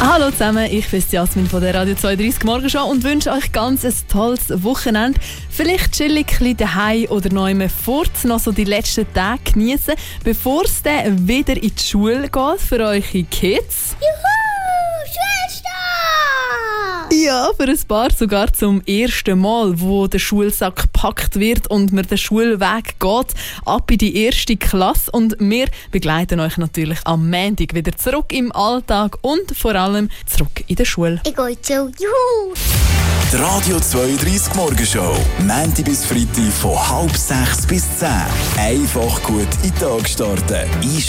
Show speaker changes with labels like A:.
A: Hallo zusammen, ich bin Jasmin von der Radio 32 Morgenshow und wünsche euch ganz ein tolles Wochenende. Vielleicht chillig ein daheim oder noch einmal fort, noch so die letzten Tage genießen, bevor es dann wieder in die Schule geht für eure Kids.
B: Juhu, Schulstart!
A: Ja, für ein paar sogar zum ersten Mal, wo der Schulsack gepackt wird und man den Schulweg geht, ab in die erste Klasse. Und wir begleiten euch natürlich am Montag wieder zurück im Alltag und vor allem zurück in der Schule.
B: Ich gehe zu. Juhu!
C: Die Radio 32 Morgenshow. Montag bis Freitag von 5:30 bis 10. Einfach gut in den Tag starten.